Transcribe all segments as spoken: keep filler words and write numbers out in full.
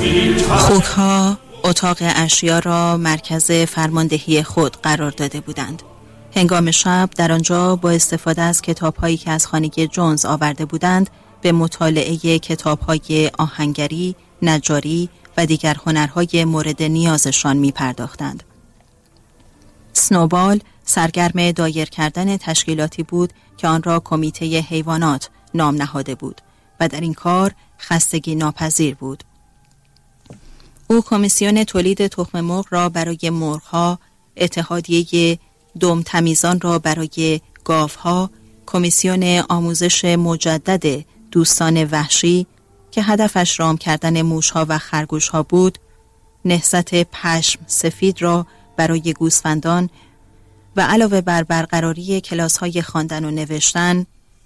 خوک‌ها اتاق اشیا را مرکز فرماندهی خود قرار داده بودند. هنگام شب در آنجا با استفاده از کتاب‌هایی که از خانگی جونز آورده بودند به مطالعه کتاب‌های آهنگری، نجاری و دیگر هنرهای مورد نیازشان می پرداختند. سنوبال سرگرم دایر کردن تشکیلاتی بود که آن را کمیته حیوانات نام نهاده بود و در این کار خستگی ناپذیر بود. او کمیسیون تولید تخم مرغ را برای مرغ‌ها، اتحادیه دم تمیزان را برای گاوها، کمیسیون آموزش مجدد دوستان وحشی که هدفش رام کردن موشها و خرگوشها بود، نهضت پشم سفید را برای گوسفندان و علاوه بر برقراری کلاس‌های خواندن و نوشتن،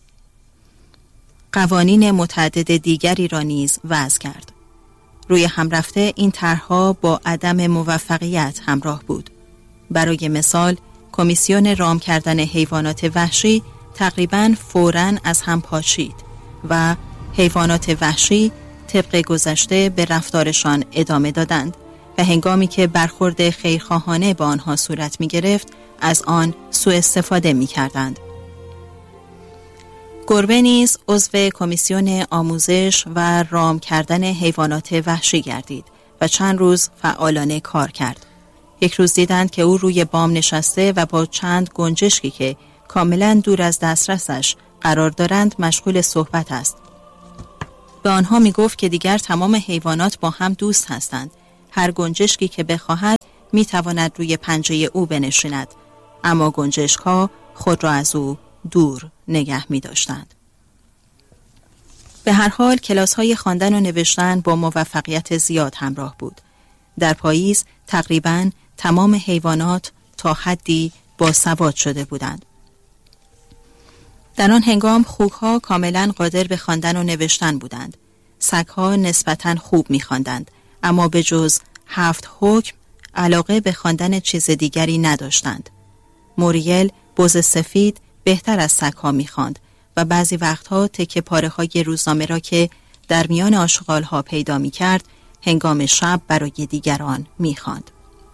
قوانین متعدد دیگری را نیز وضع کرد. روی هم رفته این طرح‌ها با عدم موفقیت همراه بود. برای مثال، کمیسیون رام کردن حیوانات وحشی تقریباً فوراً از هم پاشید و حیوانات وحشی طبق گذشته به رفتارشان ادامه دادند و هنگامی که برخورد خیرخواهانه با آنها صورت می گرفت از آن سوء استفاده می کردند. گربه نیز عضو کمیسیون آموزش و رام کردن حیوانات وحشی گردید و چند روز فعالانه کار کرد. یک روز دیدند که او روی بام نشسته و با چند گنجشکی که کاملا دور از دسترسش قرار دارند مشغول صحبت است. به آنها می گفت که دیگر تمام حیوانات با هم دوست هستند. هر گنجشکی که بخواهد می تواند روی پنجه او بنشیند، اما گنجشک ها خود را از او دور نگه می داشتند. به هر حال کلاس های خواندن و نوشتن با موفقیت زیاد همراه بود. در پاییز تقریباً تمام حیوانات تا حدی باسواد شده بودند. در آن هنگام خوک‌ها کاملاً قادر به خواندن و نوشتن بودند. سگ‌ها نسبتاً خوب می‌خواندند، اما به جز هفت حکم علاقه به خواندن چیز دیگری نداشتند. موریل بز سفید بهتر از سگ‌ها می‌خواند و بعضی وقتها تکه پاره‌های روزنامه را که در میان آشغال‌ها پیدا می‌کرد هنگام شب برای دیگران می‌خواند.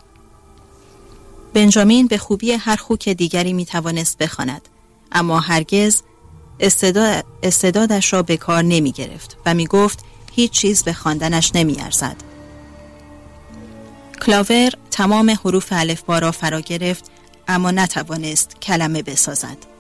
بنجامین به خوبی هر خوک دیگری می‌توانست بخواند، اما هرگز استعداد استعدادش را به کار نمی گرفت و می گفت هیچ چیز به خواندنش نمی ارزد. کلاور تمام حروف الفبا را فرا گرفت اما نتوانست کلمه بسازد.